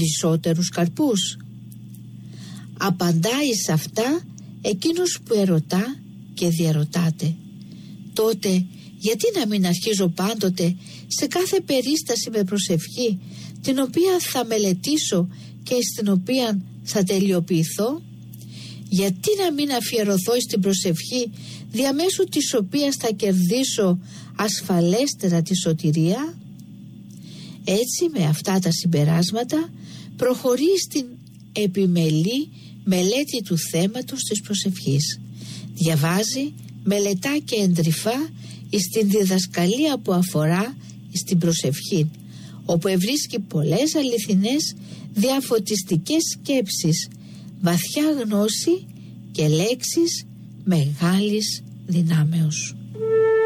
περισσότερους καρπούς? Απαντάει σε αυτά εκείνος που ερωτά και διαρωτάται. Τότε γιατί να μην αρχίζω πάντοτε σε κάθε περίσταση με προσευχή, την οποία θα μελετήσω και στην οποία θα τελειοποιηθώ? Γιατί να μην αφιερωθώ στην προσευχή, διαμέσου της οποίας θα κερδίσω ασφαλέστερα τη σωτηρία? Έτσι, με αυτά τα συμπεράσματα προχωρεί στην επιμελή μελέτη του θέματος της προσευχής. Διαβάζει, μελετά και εντρυφά στην διδασκαλία που αφορά στην προσευχή, όπου ευρίσκει πολλές αληθινές διαφωτιστικές σκέψεις, βαθιά γνώση και λέξεις μεγάλης δυνάμεως.